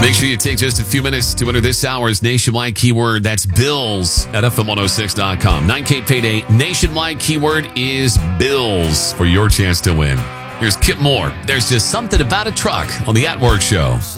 Make sure you take just a few minutes to enter this hour's nationwide keyword. That's bills at FM106.com. 9K payday. Nationwide keyword is bills for your chance to win. Here's Kip Moore. There's just something about a truck on the At Work Show.